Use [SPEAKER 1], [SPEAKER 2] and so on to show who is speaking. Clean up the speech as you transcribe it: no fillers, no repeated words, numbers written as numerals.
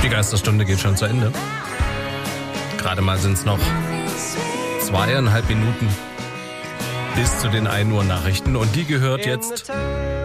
[SPEAKER 1] Die Geisterstunde geht schon zu Ende. Gerade mal sind es noch 2,5 Minuten bis zu den 1 Uhr Nachrichten. Und die gehört jetzt